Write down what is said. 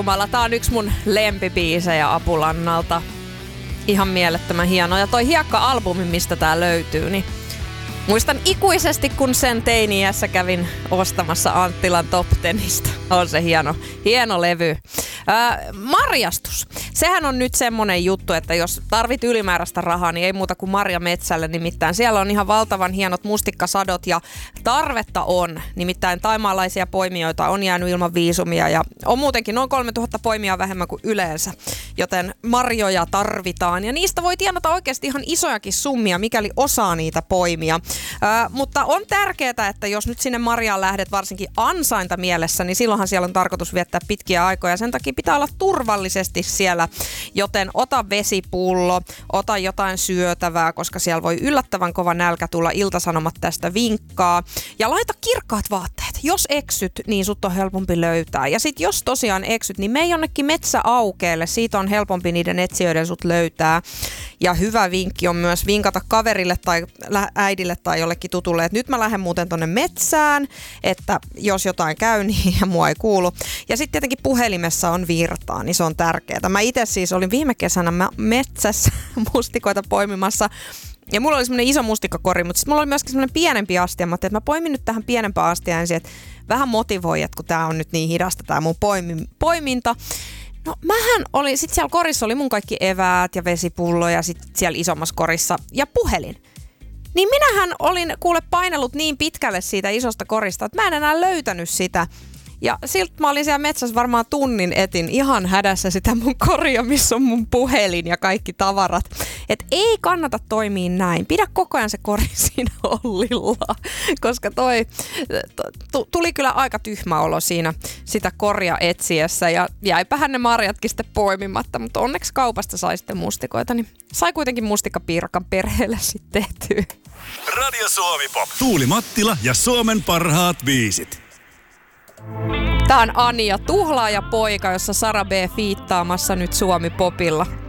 Tää on yksi mun lempibiisejä Apulannalta. Ihan mielettömän hieno. Ja toi Hiekka-albumi, mistä tää löytyy, niin muistan ikuisesti, kun sen teini-iässä kävin ostamassa Anttilan Top Tenistä. On se hieno levy. Marjastus. Sehän on nyt semmonen juttu, että jos tarvit ylimääräistä rahaa, niin ei muuta kuin Marja Metsälle nimittäin. Siellä on ihan valtavan hienot mustikkasadot ja tarvetta on. Nimittäin taimaalaisia poimijoita on jäänyt ilman viisumia ja on muutenkin noin 3000 poimia vähemmän kuin yleensä. Joten marjoja tarvitaan ja niistä voi tienata oikeasti ihan isojakin summia, mikäli osaa niitä poimia. Mutta on tärkeää, että jos nyt sinne marjaan lähdet varsinkin ansainta mielessä, niin silloinhan siellä on tarkoitus viettää pitkiä aikoja. Sen takia pitää olla turvallisesti siellä, joten ota vesipullo, ota jotain syötävää, koska siellä voi yllättävän kova nälkä tulla. Ilta-Sanomat tästä vinkkaa. Ja laita kirkkaat vaatteet. Jos eksyt, niin sut on helpompi löytää. Ja sit jos tosiaan eksyt, niin mene jonnekin metsäaukeelle. Siitä on helpompi niiden etsijöiden sut löytää. Ja hyvä vinkki on myös vinkata kaverille tai äidille tai jollekin tutulle, että nyt mä lähden muuten tonne metsään, että jos jotain käy, niin ja mua ei kuulu. Ja sitten tietenkin puhelimessa on virtaa, niin se on tärkeää. Mä itse siis olin viime kesänä metsässä mustikoita poimimassa. Ja mulla oli semmoinen iso mustikkakori, mutta sitten mulla oli myöskin semmoinen pienempi astia. Mä ajattelin, että mä poimin nyt tähän pienempään astiaan ensin, että vähän motivoi, että kun tää on nyt niin hidasta tää mun poiminta. No mähän oli, sit siellä korissa oli mun kaikki eväät ja vesipullo ja sit siellä isommassa korissa ja puhelin. Niin minähän olin painellut niin pitkälle siitä isosta korista, että mä en enää löytänyt sitä. Ja siltä mä olin siellä metsässä varmaan tunnin etin ihan hädässä sitä mun koria, missä on mun puhelin ja kaikki tavarat. Et ei kannata toimia näin. Pidä koko ajan se kori siinä ollilla, koska tuli kyllä aika tyhmä olo siinä sitä koria etsiessä. Ja jäipähän ne marjatkin sitten poimimatta, mutta onneksi kaupasta sai sitten mustikoita, niin sai kuitenkin mustikkapiirakan perheelle sitten tehtyä. Radio Suomi Pop. Tuuli Mattila ja Suomen parhaat biisit. Tää on Anja Tuhlaaja poika, jossa Sara B fiittaamassa nyt Suomi Popilla.